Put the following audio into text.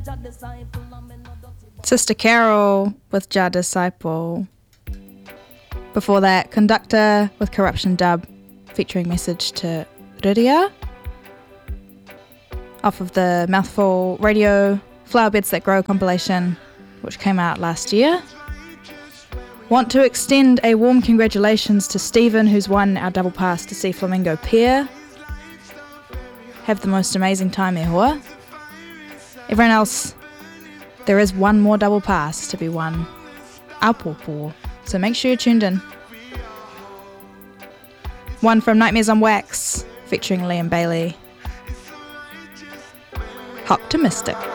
Sister Carol with Jah Disciple. Before that, Conductor with Corruption Dub, featuring Message to Riria. Off of the Mouthful Radio Flower Beds That Grow compilation, which came out last year. Want to extend a warm congratulations to Stephen, who's won our double pass to see Flamingo Pier. Have the most amazing time, e hoa. Everyone else, there is one more double pass to be won. Apopo. So make sure you're tuned in. One from Nightmares on Wax, featuring Liam Bailey. Optimistic.